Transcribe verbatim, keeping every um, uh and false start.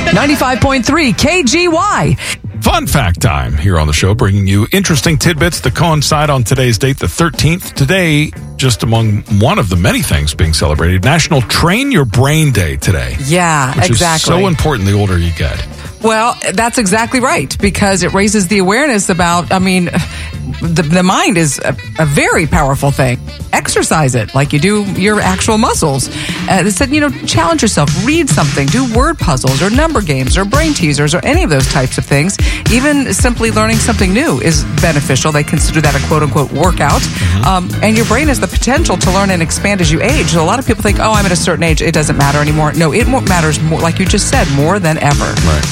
ninety-five point three K G Y. Fun fact time here on the show, bringing you interesting tidbits that coincide on today's date, the thirteenth. Today, just among one of the many things being celebrated, National Train Your Brain Day today. Yeah, which exactly. is so important the older you get. Well, that's exactly right, because it raises the awareness about, I mean, the, the mind is a, a very powerful thing. Exercise it like you do your actual muscles. Uh, they said, you know, challenge yourself, read something, do word puzzles or number games or brain teasers or any of those types of things. Even simply learning something new is beneficial. They consider that a quote-unquote workout. Mm-hmm. Um, and your brain has the potential to learn and expand as you age. So a lot of people think, oh, I'm at a certain age, it doesn't matter anymore. No, it matters more, like you just said, more than ever. Right.